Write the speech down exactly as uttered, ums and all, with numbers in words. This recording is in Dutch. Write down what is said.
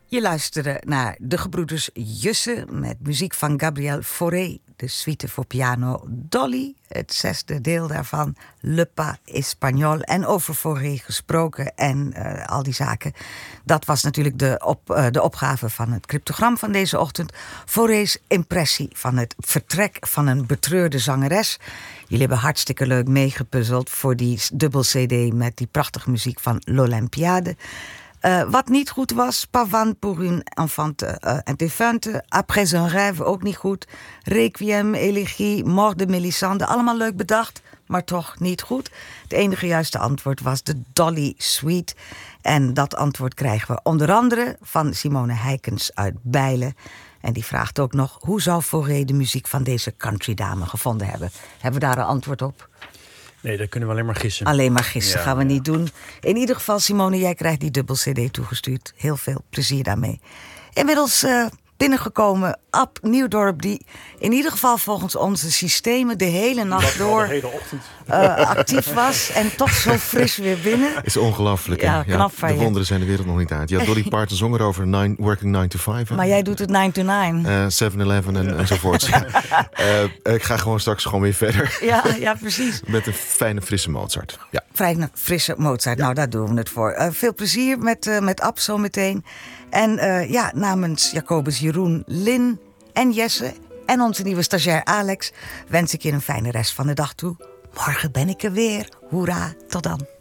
Je luisterde naar de gebroeders Jusse met muziek van Gabriel Fauré, de suite voor piano Dolly, het zesde deel daarvan, Le Pas Espagnol. En over Fauré gesproken en uh, al die zaken. Dat was natuurlijk de, op, uh, de opgave van het cryptogram van deze ochtend. Fauré's impressie van het vertrek van een betreurde zangeres. Jullie hebben hartstikke leuk meegepuzzeld voor die dubbel cd met die prachtige muziek van l'Olympiade. Uh, wat niet goed was, Pavane pour une enfante uh, défunte, Après un rêve ook niet goed, Requiem, Elegie, Mort de Mélisande, allemaal leuk bedacht, maar toch niet goed. Het enige juiste antwoord was de Dolly Suite. En dat antwoord krijgen we onder andere van Simone Heikens uit Bijlen. En die vraagt ook nog, hoe zou Fauré de muziek van deze countrydame gevonden hebben? Hebben we daar een antwoord op? Nee, dat kunnen we alleen maar gissen. Alleen maar gissen, ja, gaan we ja. niet doen. In ieder geval, Simone, jij krijgt die dubbel cd toegestuurd. Heel veel plezier daarmee. Inmiddels uh, binnengekomen Ab Nieuwdorp, die in ieder geval volgens onze systemen de hele nacht door de hele ochtend. Uh, actief was en toch zo fris weer binnen. Is ongelooflijk. Ja, knap van de je. wonderen zijn de wereld nog niet uit. Ja, Dolly Parton zong erover nine, working nine to five. Maar jij doet het nine to nine. seven eleven en, enzovoort. uh, ik ga gewoon straks gewoon weer verder. Ja, ja, precies. Met een fijne, frisse Mozart. Ja. Fijne, frisse Mozart. Ja. Nou, daar doen we het voor. Uh, veel plezier met, uh, met Ab zo meteen. En uh, ja, namens Jacobus, Jeroen, Lin en Jesse en onze nieuwe stagiair Alex wens ik je een fijne rest van de dag toe. Morgen ben ik er weer. Hoera, tot dan.